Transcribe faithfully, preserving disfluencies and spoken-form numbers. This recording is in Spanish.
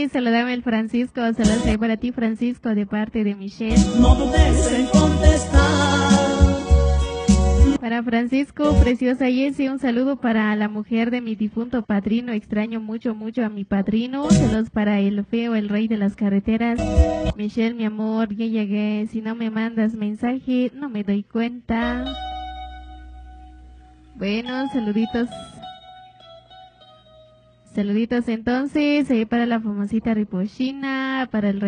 sí, saludame el Francisco, saludos ahí para ti, Francisco, de parte de Michelle. No dudes en contestar. Para Francisco, preciosa Jessie, un saludo para la mujer de mi difunto padrino, extraño mucho, mucho a mi padrino, saludos para el feo, el rey de las carreteras, Michelle, mi amor, ya llegué, si no me mandas mensaje, no me doy cuenta. Bueno, saluditos. Saluditos entonces, ahí para la famosita Ripochina, para el